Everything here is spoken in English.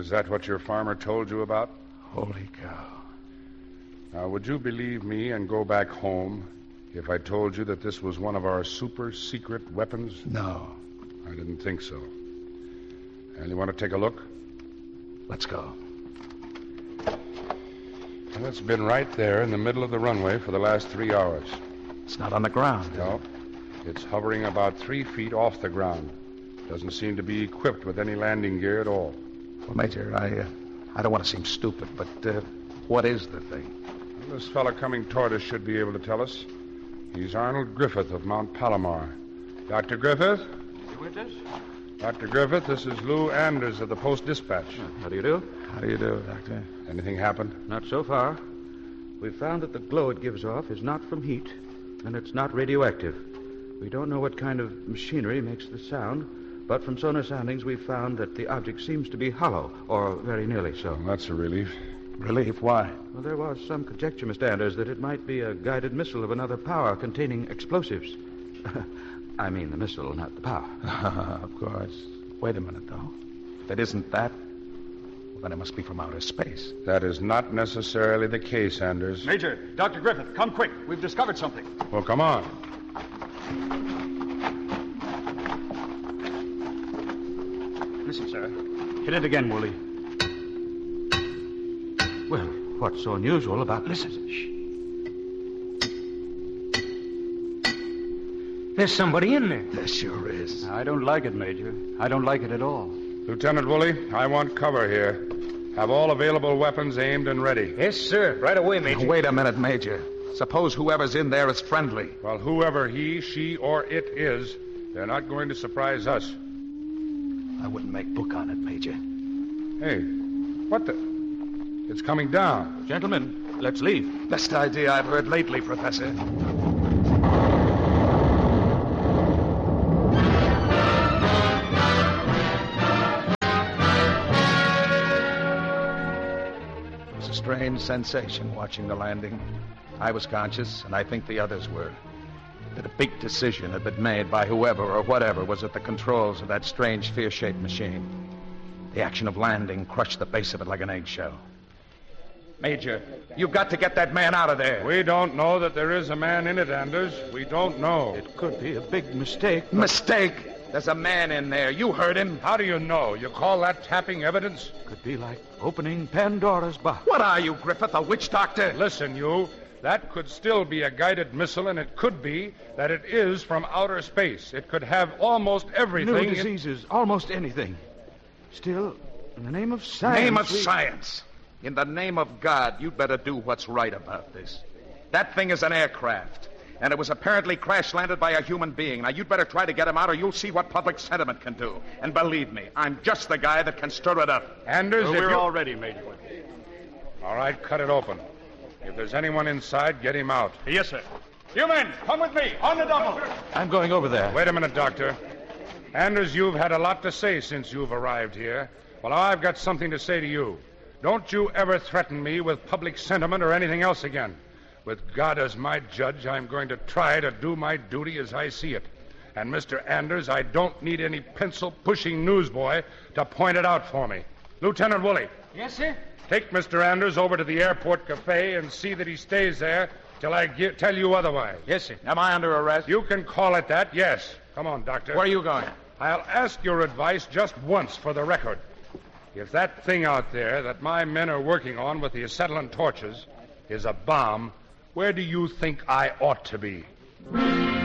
Is that what your farmer told you about? Holy cow. Now, would you believe me and go back home if I told you that this was one of our super-secret weapons? No. I didn't think so. And you want to take a look? Let's go. Well, it's been right there in the middle of the runway for the last 3 hours. It's not on the ground. No. It's hovering about 3 feet off the ground. Doesn't seem to be equipped with any landing gear at all. Well, Major, I don't want to seem stupid, but what is the thing? Well, this fella coming toward us should be able to tell us. He's Arnold Griffith of Mount Palomar. Dr. Griffith? You with us? Dr. Griffith, this is Lou Anders of the Post-Dispatch. How do you do? How do you do, Doctor? Anything happened? Not so far. We've found that the glow it gives off is not from heat, and it's not radioactive. We don't know what kind of machinery makes the sound, but from sonar soundings we've found that the object seems to be hollow, or very nearly so. Well, that's a relief. Relief? Why? Well, there was some conjecture, Mr. Anders, that it might be a guided missile of another power containing explosives. I mean the missile, not the power. Of course. Wait a minute, though. If it isn't that, well, then it must be from outer space. That is not necessarily the case, Anders. Major, Dr. Griffith, come quick. We've discovered something. Well, come on. Listen, sir. Hit it again, Woolley. Well, what's so unusual about... Listen. Shh. There's somebody in there. There sure is. I don't like it, Major. I don't like it at all. Lieutenant Woolley, I want cover here. Have all available weapons aimed and ready. Yes, sir. Right away, Major. Now, wait a minute, Major. Suppose whoever's in there is friendly. Well, whoever he, she, or it is, they're not going to surprise us. I wouldn't make book on it, Major. Hey, what the... It's coming down. Gentlemen, let's leave. Best idea I've heard lately, Professor. It was a strange sensation watching the landing. I was conscious, and I think the others were. That a big decision had been made by whoever or whatever was at the controls of that strange sphere-shaped machine. The action of landing crushed the base of it like an eggshell. Major, you've got to get that man out of there. We don't know that there is a man in it, Anders. We don't know. It could be a big mistake. But... Mistake? There's a man in there. You heard him. How do you know? You call that tapping evidence? Could be like opening Pandora's box. What are you, Griffith, a witch doctor? Listen, you. That could still be a guided missile, and it could be that it is from outer space. It could have almost everything. New diseases, almost anything. Still, in the name of science... Name of science. In the name of God, you'd better do what's right about this. That thing is an aircraft, and it was apparently crash-landed by a human being. Now, you'd better try to get him out, or you'll see what public sentiment can do. And believe me, I'm just the guy that can stir it up. Anders, We're all ready, Major. All right, cut it open. If there's anyone inside, get him out. Yes, sir. You men, come with me. On the double. I'm going over there. Wait a minute, Doctor. Anders, you've had a lot to say since you've arrived here. Well, now I've got something to say to you. Don't you ever threaten me with public sentiment or anything else again. With God as my judge, I'm going to try to do my duty as I see it. And, Mr. Anders, I don't need any pencil-pushing newsboy to point it out for me. Lieutenant Woolley. Yes, sir? Take Mr. Anders over to the airport cafe and see that he stays there till I tell you otherwise. Yes, sir. Am I under arrest? You can call it that, yes. Come on, Doctor. Where are you going? I'll ask your advice just once for the record. If that thing out there that my men are working on with the acetylene torches is a bomb, where do you think I ought to be?